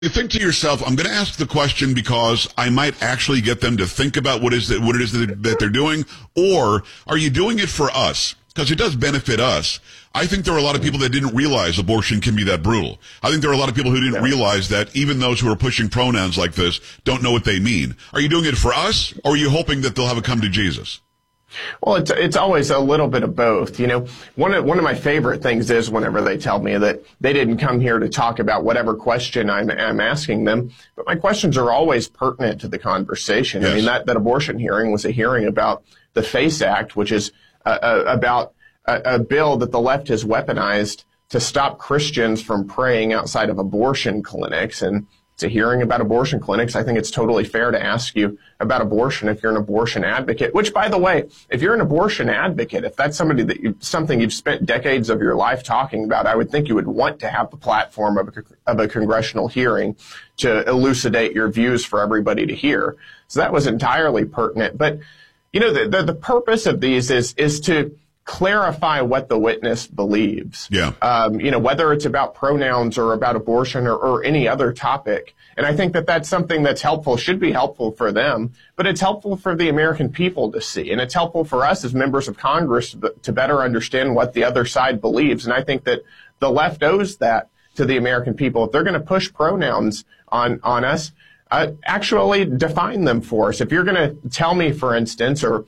You think to yourself, I'm going to ask the question because I might actually get them to think about what it is that they're doing, or are you doing it for us? Because it does benefit us. I think there are a lot of people that didn't realize abortion can be that brutal. I think there are a lot of people who didn't realize that even those who are pushing pronouns like this don't know what they mean. Are you doing it for us, or are you hoping that they'll have a come to Jesus? Well, it's always a little bit of both. You know, one of my favorite things is whenever they tell me that they didn't come here to talk about whatever question I'm asking them, but my questions are always pertinent to the conversation. Yes. I mean, that abortion hearing was a hearing about the FACE Act, which is about a bill that the left has weaponized to stop Christians from praying outside of abortion clinics. And it's a hearing about abortion clinics. I think it's totally fair to ask you about abortion if you're an abortion advocate, which, by the way, if you're an abortion advocate, if that's something you've spent decades of your life talking about, I would think you would want to have the platform of a congressional hearing to elucidate your views for everybody to hear. So that was entirely pertinent. But, you know, the purpose of these is to clarify what the witness believes. Yeah. You know, whether it's about pronouns or about abortion or any other topic. And I think that that's something that's helpful, should be helpful for them, but it's helpful for the American people to see. And it's helpful for us as members of Congress to better understand what the other side believes. And I think that the left owes that to the American people. If they're going to push pronouns on us, actually define them for us. If you're going to tell me, for instance, or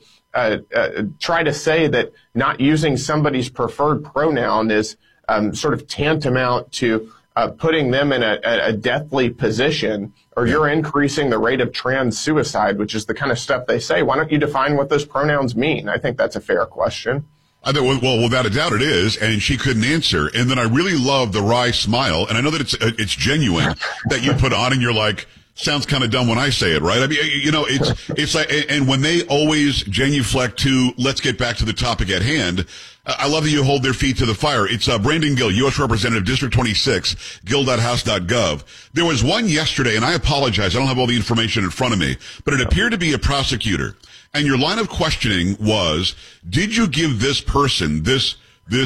try to say that not using somebody's preferred pronoun is sort of tantamount to putting them in a deathly position, or you're increasing the rate of trans suicide, which is the kind of stuff they say, why don't you define what those pronouns mean? I think that's a fair question. Well, without a doubt it is, and she couldn't answer. And then I really love the wry smile, and I know that it's genuine that you put on, and you're like, sounds kind of dumb when I say it, right? I mean, you know, it's like, and when they always genuflect to, let's get back to the topic at hand, I love that you hold their feet to the fire. It's Brandon Gill, U.S. Representative, District 26, gill.house.gov. There was one yesterday, and I apologize, I don't have all the information in front of me, but it appeared to be a prosecutor. And your line of questioning was, did you give this person, this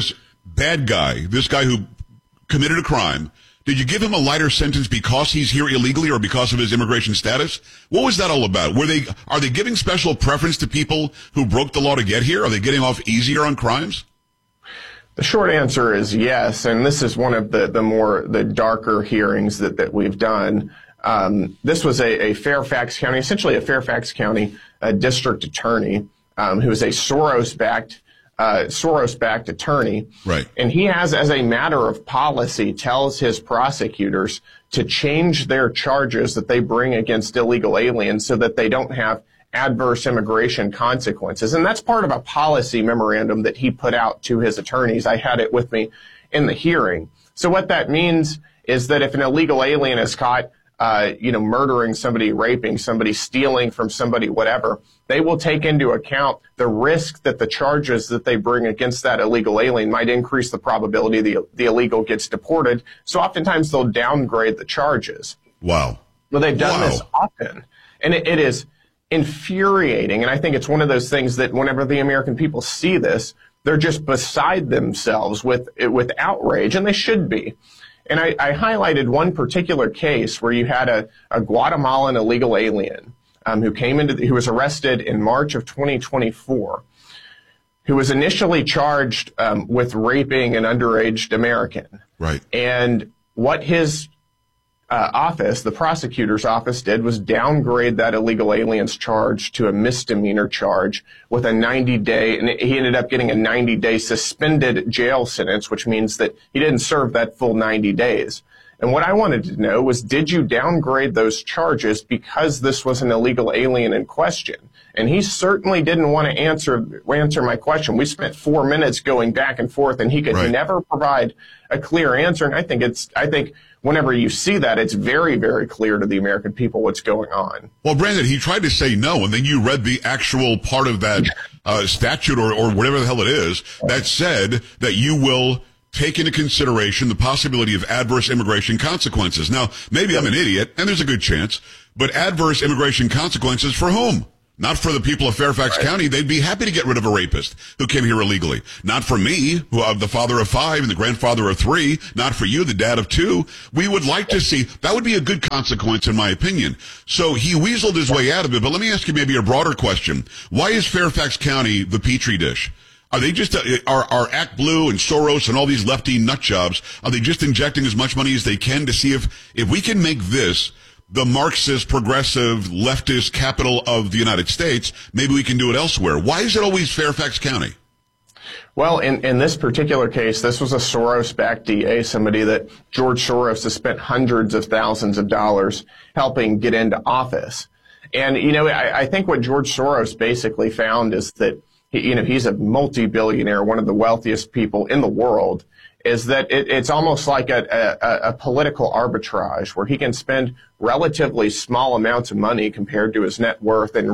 bad guy, this guy who committed a crime, did you give him a lighter sentence because he's here illegally or because of his immigration status? What was that all about? Are they giving special preference to people who broke the law to get here? Are they getting off easier on crimes? The short answer is yes, and this is one of the darker hearings that we've done. This was a Fairfax County, essentially a Fairfax County district attorney who is a Soros-backed attorney. Right. And he has, as a matter of policy, tells his prosecutors to change their charges that they bring against illegal aliens so that they don't have adverse immigration consequences. And that's part of a policy memorandum that he put out to his attorneys. I had it with me in the hearing. So what that means is that if an illegal alien is caught murdering somebody, raping somebody, stealing from somebody, whatever, they will take into account the risk that the charges that they bring against that illegal alien might increase the probability the illegal gets deported. So oftentimes they'll downgrade the charges. Wow. Well, they've done this often. And it is infuriating. And I think it's one of those things that whenever the American people see this, they're just beside themselves with outrage, and they should be. And I highlighted one particular case where you had a Guatemalan illegal alien who was arrested in March of 2024, who was initially charged with raping an underage American. Right. And what his office, the prosecutor's office, did was downgrade that illegal alien's charge to a misdemeanor charge with a 90-day, and he ended up getting a 90-day suspended jail sentence, which means that he didn't serve that full 90 days. And what I wanted to know was, did you downgrade those charges because this was an illegal alien in question? And he certainly didn't want to answer my question. We spent 4 minutes going back and forth, and he could never provide a clear answer. And I think whenever you see that, it's very, very clear to the American people what's going on. Well, Brandon, he tried to say no, and then you read the actual part of that statute or whatever the hell it is that said that you will take into consideration the possibility of adverse immigration consequences. Now, maybe I'm an idiot, and there's a good chance, but adverse immigration consequences for whom? Not for the people of Fairfax County. They'd be happy to get rid of a rapist who came here illegally. Not for me, who I'm the father of 5 and the grandfather of 3. Not for you, the dad of 2. We would like to see, that would be a good consequence in my opinion. So he weaseled his way out of it. But let me ask you maybe a broader question. Why is Fairfax County the Petri dish? Are they just, are Act Blue and Soros and all these lefty nut jobs, are they just injecting as much money as they can to see if we can make this the Marxist, progressive, leftist capital of the United States, maybe we can do it elsewhere? Why is it always Fairfax County? Well, in this particular case, this was a Soros-backed DA, somebody that George Soros has spent hundreds of thousands of dollars helping get into office. And, I think what George Soros basically found is that, he's a multi-billionaire, one of the wealthiest people in the world, is that it's almost like a political arbitrage where he can spend relatively small amounts of money compared to his net worth in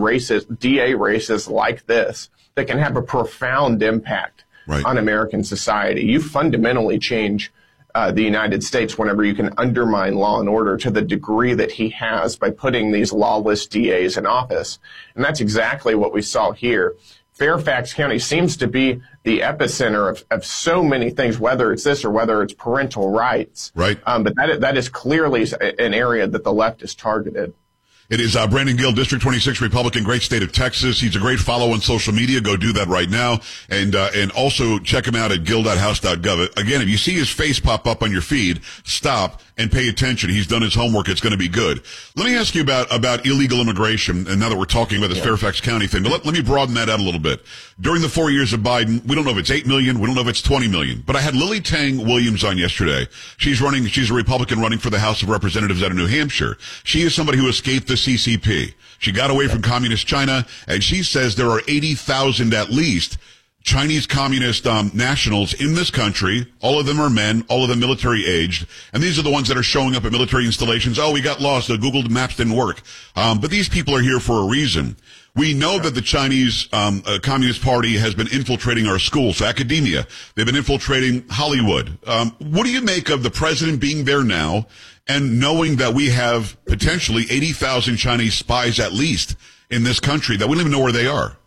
DA races like this that can have a profound impact on American society. You fundamentally change the United States whenever you can undermine law and order to the degree that he has by putting these lawless DAs in office. And that's exactly what we saw here. Fairfax County seems to be the epicenter of so many things, whether it's this or whether it's parental rights. Right. But that is clearly an area that the left is targeted. It is Brandon Gill, District 26 Republican, great state of Texas. He's a great follow on social media. Go do that right now. And also check him out at gill.house.gov. Again, if you see his face pop up on your feed, stop and pay attention. He's done his homework. It's going to be good. Let me ask you about illegal immigration. And now that we're talking about this Fairfax County thing, but let me broaden that out a little bit. During the 4 years of Biden, we don't know if it's 8 million. We don't know if it's 20 million. But I had Lily Tang Williams on yesterday. She's a Republican running for the House of Representatives out of New Hampshire. She is somebody who escaped the CCP. She got away from communist China, and she says there are 80,000 at least Chinese communist nationals in this country. All of them are men, all of them military aged, and these are the ones that are showing up at military installations. Oh, we got lost. The Google Maps didn't work. But these people are here for a reason. We know that the Chinese Communist Party has been infiltrating our schools, academia. They've been infiltrating Hollywood. What do you make of the president being there now and knowing that we have potentially 80,000 Chinese spies at least in this country that we don't even know where they are?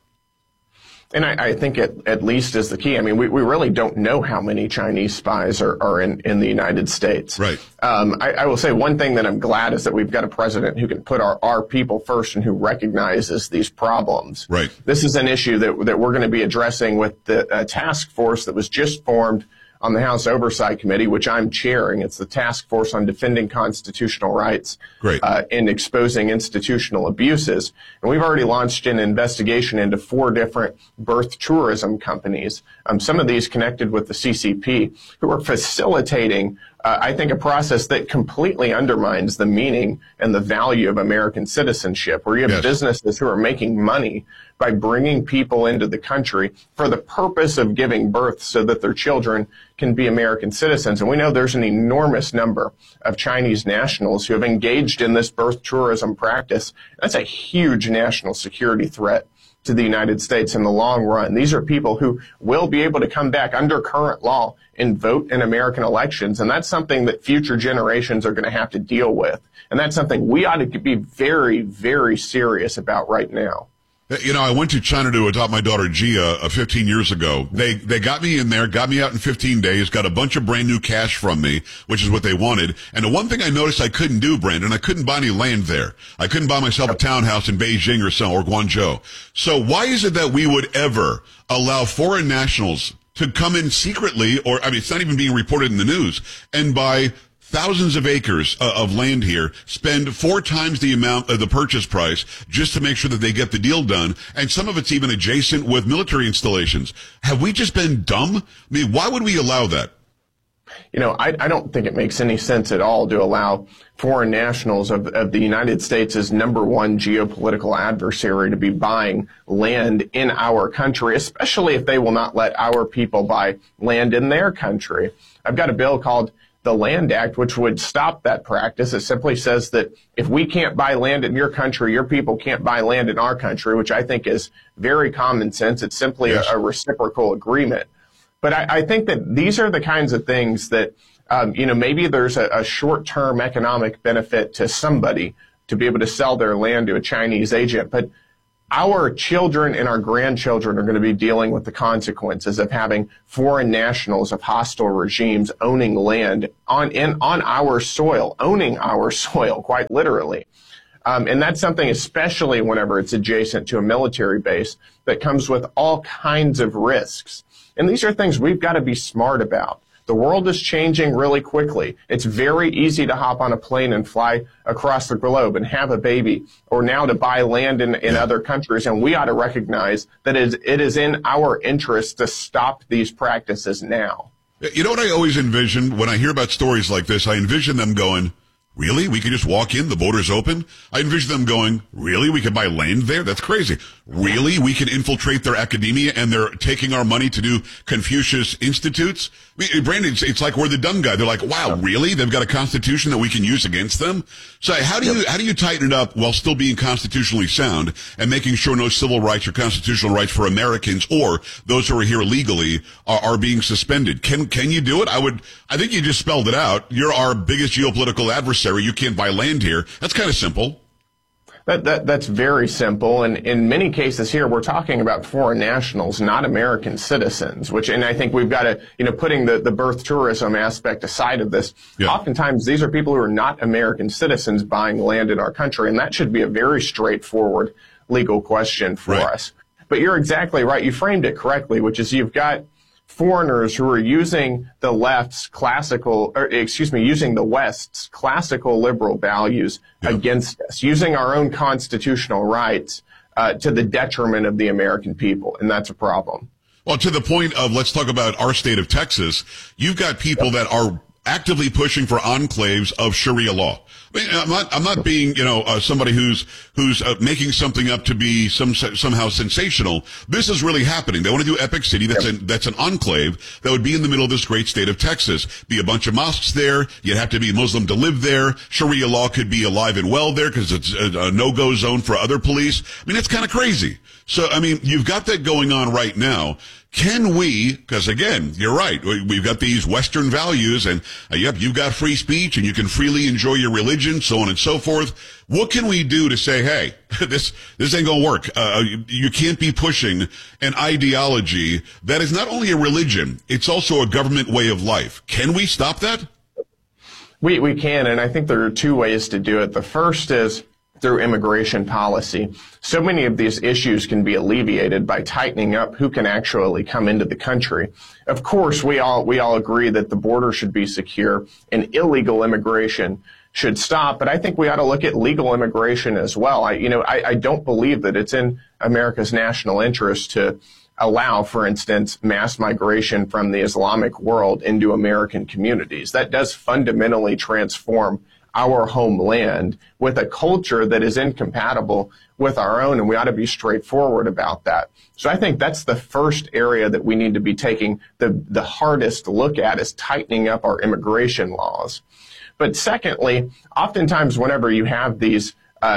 And I think at least is the key. I mean, we really don't know how many Chinese spies are in the United States. Right. I will say one thing that I'm glad is that we've got a president who can put our people first and who recognizes these problems. Right. This is an issue that we're going to be addressing with the task force that was just formed on the House Oversight Committee, which I'm chairing. It's the Task Force on Defending Constitutional Rights and Exposing Institutional Abuses. And we've already launched an investigation into 4 different birth tourism companies, some of these connected with the CCP, who are facilitating I think a process that completely undermines the meaning and the value of American citizenship, where you have businesses who are making money by bringing people into the country for the purpose of giving birth so that their children can be American citizens. And we know there's an enormous number of Chinese nationals who have engaged in this birth tourism practice. That's a huge national security threat to the United States in the long run. These are people who will be able to come back under current law and vote in American elections. And that's something that future generations are going to have to deal with. And that's something we ought to be very, very serious about right now. You know, I went to China to adopt my daughter Gia 15 years ago. They got me in there, got me out in 15 days, got a bunch of brand new cash from me, which is what they wanted. And the one thing I noticed I couldn't do, Brandon, I couldn't buy any land there. I couldn't buy myself a townhouse in Beijing or Guangzhou. So why is it that we would ever allow foreign nationals to come in secretly, or, I mean, it's not even being reported in the news, and buy thousands of acres of land here, spend 4 times the amount of the purchase price just to make sure that they get the deal done. And some of it's even adjacent with military installations. Have we just been dumb? I mean, why would we allow that? You know, I don't think it makes any sense at all to allow foreign nationals of the United States' #1 geopolitical adversary to be buying land in our country, especially if they will not let our people buy land in their country. I've got a bill called the Land Act, which would stop that practice. It simply says that if we can't buy land in your country, your people can't buy land in our country, which I think is very common sense. It's simply a reciprocal agreement. But I think that these are the kinds of things that, you know, maybe there's a short-term economic benefit to somebody to be able to sell their land to a Chinese agent. But our children and our grandchildren are going to be dealing with the consequences of having foreign nationals of hostile regimes owning land on our soil, owning our soil, quite literally. And that's something, especially whenever it's adjacent to a military base, that comes with all kinds of risks. And these are things we've got to be smart about. The world is changing really quickly. It's very easy to hop on a plane and fly across the globe and have a baby, or now to buy land in other countries. And we ought to recognize that it is in our interest to stop these practices now. You know what I always envision when I hear about stories like this? I envision them going, really? We can just walk in, the border's open? I envision them going, really? We can buy land there? That's crazy. Really? We can infiltrate their academia and they're taking our money to do Confucius Institutes? I mean, Brandon, it's like we're the dumb guy. They're like, wow, really? They've got a constitution that we can use against them? So how do you tighten it up while still being constitutionally sound and making sure no civil rights or constitutional rights for Americans or those who are here illegally are being suspended? Can you do it? I think you just spelled it out. You're our biggest geopolitical adversary. You can't buy land here. That's kind of simple. That's very simple. And in many cases here, we're talking about foreign nationals, not American citizens, and I think we've got to, putting the birth tourism aspect aside of this, oftentimes these are people who are not American citizens buying land in our country. And that should be a very straightforward legal question for us. But you're exactly right. You framed it correctly, which is you've got foreigners who are using the using the West's classical liberal values against us, using our own constitutional rights to the detriment of the American people, and that's a problem. Well, to the point of, let's talk about our state of Texas, you've got people that are actively pushing for enclaves of Sharia law. I mean, I'm not being, somebody who's making something up to be somehow sensational. This is really happening. They want to do Epic City. That's an enclave that would be in the middle of this great state of Texas. Be a bunch of mosques there. You'd have to be Muslim to live there. Sharia law could be alive and well there because it's a no-go zone for other police. I mean, it's kind of crazy. So, I mean, you've got that going on right now. Can we, because again, you're right, we've got these Western values and, you've got free speech and you can freely enjoy your religion, so on and so forth. What can we do to say, hey, this ain't gonna work? You can't be pushing an ideology that is not only a religion, it's also a government way of life. Can we stop that? We can, and I think there are two ways to do it. The first is through immigration policy. So many of these issues can be alleviated by tightening up who can actually come into the country. Of course, we all agree that the border should be secure and illegal immigration should stop, but I think we ought to look at legal immigration as well. I don't believe that it's in America's national interest to allow, for instance, mass migration from the Islamic world into American communities. That does fundamentally transform our homeland with a culture that is incompatible with our own, and we ought to be straightforward about that. So I think that's the first area that we need to be taking the hardest look at, is tightening up our immigration laws. But secondly, oftentimes whenever you have these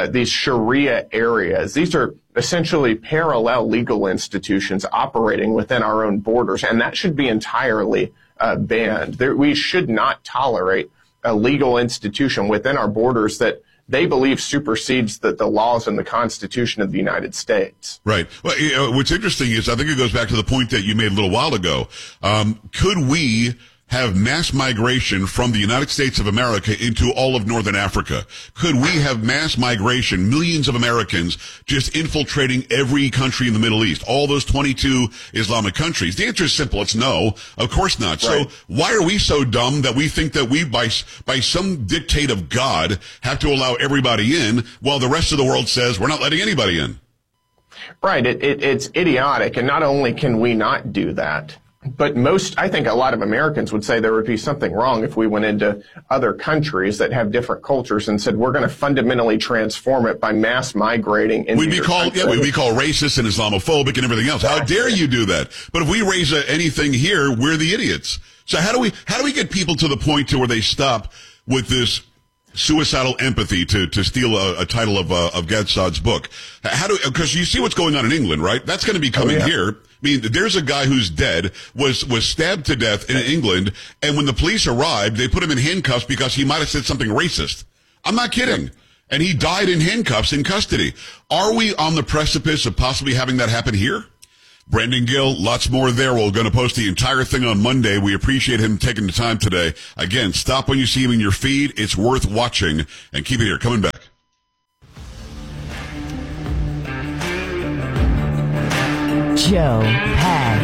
Sharia areas, these are essentially parallel legal institutions operating within our own borders, and that should be entirely banned. We should not tolerate a legal institution within our borders that they believe supersedes the laws and the Constitution of the United States. Right. Well, what's interesting is I think it goes back to the point that you made a little while ago. Could we have mass migration from the United States of America into all of Northern Africa? Could we have mass migration, millions of Americans just infiltrating every country in the Middle East, all those 22 Islamic countries? The answer is simple. It's no. Of course not. Right. So why are we so dumb that we think that we, by some dictate of God, have to allow everybody in while the rest of the world says we're not letting anybody in? Right. It's idiotic. And not only can we not do that, but I think a lot of Americans would say there would be something wrong if we went into other countries that have different cultures and said we're going to fundamentally transform it by mass migrating into we'd be called racist and Islamophobic and everything else. How dare you do that? But if we raise anything here, we're the idiots. So how do we get people to the point to where they stop with this suicidal empathy, to steal a title of Gad Saad's book? Because you see what's going on in England, right? That's going to be coming here. I mean, there's a guy who's dead, was stabbed to death in England, and when the police arrived, they put him in handcuffs because he might have said something racist. I'm not kidding. and he died in handcuffs in custody. Are we on the precipice of possibly having that happen here? Brandon Gill, lots more there. We're going to post the entire thing on Monday. We appreciate him taking the time today. Again, stop when you see him in your feed. It's worth watching. And keep it here. Coming back. Joe Pags.